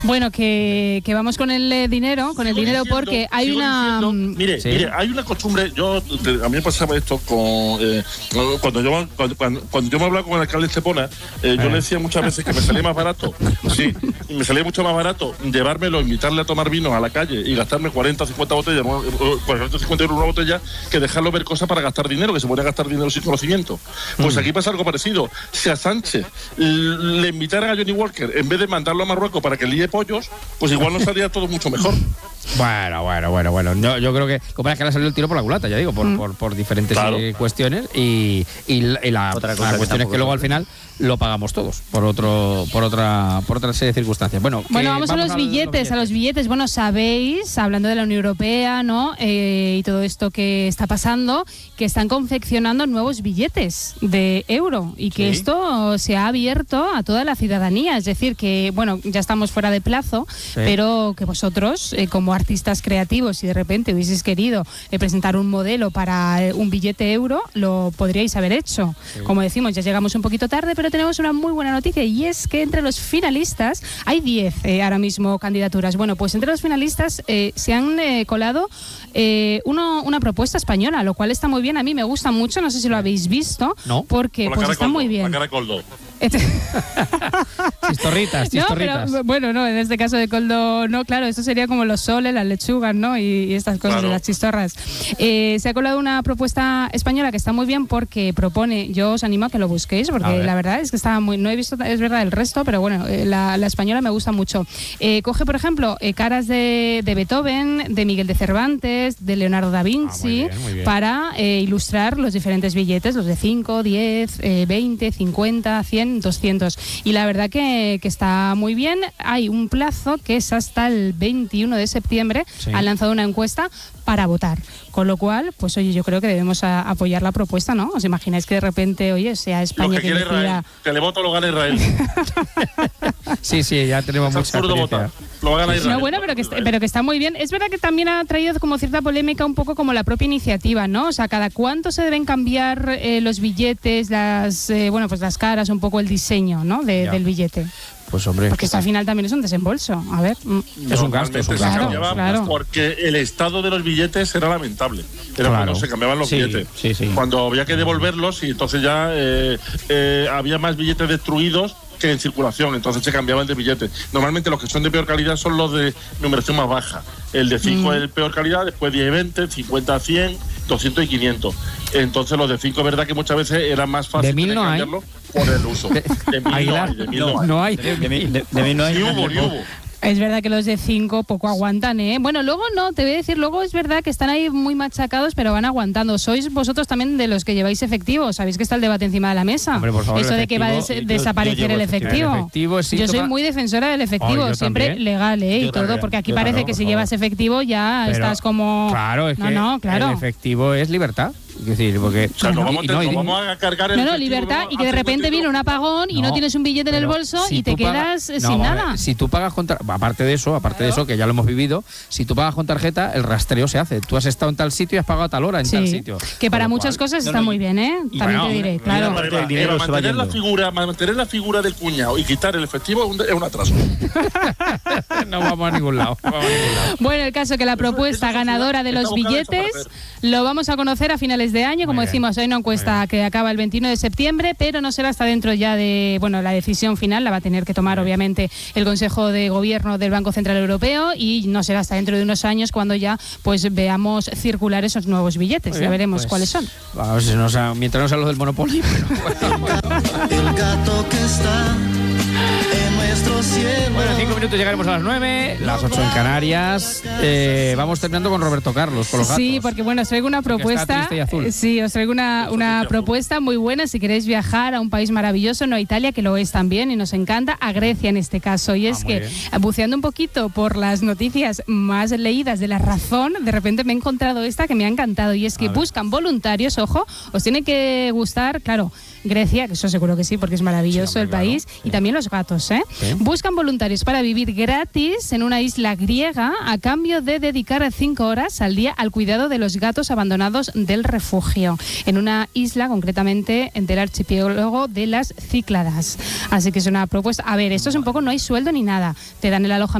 Bueno, que vamos con el dinero, porque hay una... Mire, hay una costumbre, a mí me pasaba esto cuando yo me hablaba con el alcalde de Estepona, yo le decía muchas veces que me salía más barato, y me salía mucho más barato llevármelo, invitarle a tomar vino a la calle y gastarme 40 o 50 botellas, 40 o 50 euros una botella, que dejarlo ver cosas para gastar dinero, que se podría gastar dinero sin conocimiento. Pues aquí pasa algo parecido. Si a Sánchez le invitaran a Johnny Walker, en vez de mandarlo a Marruecos para que líe pollos, pues igual nos salía todo mucho mejor. Bueno. Yo creo que como es que le ha salido el tiro por la culata, ya digo, por diferentes cuestiones y la cuestión es que luego al final lo pagamos todos por otra serie de circunstancias. Bueno, vamos a los billetes. Bueno, sabéis, hablando de la Unión Europea, ¿no? Y todo esto que está pasando, que están confeccionando nuevos billetes de euro y que esto se ha abierto a toda la ciudadanía. Es decir, que, bueno, ya estamos fuera de plazo, pero que vosotros, como artistas creativos, si de repente hubieseis querido presentar un modelo para un billete euro, lo podríais haber hecho. Como decimos, ya llegamos un poquito tarde, pero tenemos una muy buena noticia, y es que entre los finalistas hay 10 ahora mismo candidaturas. Bueno, pues entre los finalistas se han colado una propuesta española, lo cual está muy bien. A mí me gusta mucho, no sé si lo habéis visto, porque pues está muy bien. La cara de Coldo. Chistorritas. No, pero, bueno, no, en este caso de Coldo no, claro, esto sería como los soles, las lechugas, ¿no? Y estas cosas de las chistorras. Se ha colado una propuesta española que está muy bien porque propone, yo os animo a que lo busquéis, porque la verdad es que está muy, no he visto, es verdad, el resto, pero bueno, la española me gusta mucho. Coge, por ejemplo, caras de Beethoven, de Miguel de Cervantes, de Leonardo da Vinci, muy bien. Para ilustrar los diferentes billetes, los de 5, 10, 20, 50, 100, 200. Y la verdad que está muy bien. Hay un plazo que es hasta el 21 de septiembre. Han lanzado una encuesta para votar. Con lo cual, pues oye, yo creo que debemos apoyar la propuesta, ¿no? ¿Os imagináis que de repente, oye, sea España que quiere Israel, que le voto lo gana Israel? Sí, ya tenemos mucha experiencia. Lo gana Israel. No, bueno, pero que está muy bien. Es verdad que también ha traído como cierta polémica un poco como la propia iniciativa, ¿no? O sea, ¿cada cuánto se deben cambiar los billetes, las caras, un poco el diseño, ¿no? Del billete? Pues hombre, porque esto al final también es un desembolso. A ver, es un gasto. Claro. Porque el estado de los billetes era lamentable. Era cuando se cambiaban los billetes. Cuando había que devolverlos, y entonces ya había más billetes destruidos que en circulación, entonces se cambiaban de billetes. Normalmente los que son de peor calidad son los de numeración más baja. El de 5 es de peor calidad, después 10 y 20, 50 a 100, 200 y 500. Entonces los de 5 es verdad que muchas veces era más fácil de 1000 no cambiarlo por el uso. De 1000 no hay. De 1000 no hay. Ni hubo. Es verdad que los de 5 poco aguantan, ¿eh? Bueno, luego no, te voy a decir, luego es verdad que están ahí muy machacados, pero van aguantando. ¿Sois vosotros también de los que lleváis efectivo? ¿Sabéis que está el debate encima de la mesa? Hombre, por favor, eso de que va a desaparecer el efectivo. Yo soy muy defensora del efectivo, siempre también. Legal, y todo, también. Porque aquí parece que si llevas efectivo ya estás como... Claro, es que el efectivo es libertad. Es decir, porque vamos a cargar el libertad, y que de repente viene un apagón y no tienes un billete en el bolso y te quedas sin nada. Si tú pagas con aparte de eso, que ya lo hemos vivido, si tú pagas con tarjeta, el rastreo se hace. Tú has estado en tal sitio y has pagado a tal hora en tal sitio. Que para muchas cosas está muy bien, ¿eh? También te diré, claro. Mantener la figura del cuñado y quitar el efectivo es un atraso. No vamos a ningún lado. Bueno, el caso que la propuesta ganadora de los billetes lo vamos a conocer a finales de año. Como decimos, hay una encuesta que acaba el 21 de septiembre, pero no será hasta dentro ya de, la decisión final la va a tener que tomar obviamente el Consejo de Gobierno del Banco Central Europeo, y no será hasta dentro de unos años cuando ya pues veamos circular esos nuevos billetes. Ya veremos cuáles son. Mientras no sea lo del Monopoly. El gato que está en nuestro cielo. Bueno, en 5 minutos llegaremos a las 9, las 8 en Canarias. Vamos terminando con Roberto Carlos, con los gatos. Sí, porque os traigo una propuesta. Sí, os traigo una propuesta muy buena si queréis viajar a un país maravilloso, no a Italia, que lo es también y nos encanta, a Grecia en este caso. Y es que, buceando un poquito por las noticias más leídas de La Razón, de repente me he encontrado esta que me ha encantado, y es que buscan voluntarios, ojo, os tiene que gustar, claro, Grecia, que eso seguro que sí, porque es maravilloso el país, y también los gatos, ¿eh? Buscan voluntarios para vivir vivir gratis en una isla griega a cambio de dedicar 5 horas al día al cuidado de los gatos abandonados del refugio, en una isla concretamente del archipiélago de las Cícladas. Así que es una propuesta. A ver, esto es un poco, no hay sueldo ni nada. Te dan el alojamiento